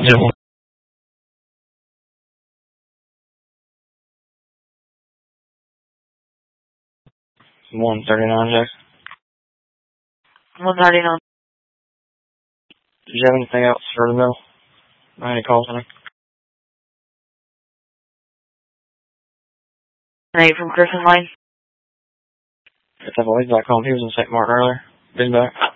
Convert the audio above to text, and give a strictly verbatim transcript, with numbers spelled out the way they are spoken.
zero one thirty-nine, Jack. one thirty-nine. Did you have anything else for the mill? Any calls on it? Nate from Griffin Lane. If I've always back home, he was in Saint Martin earlier. Been back.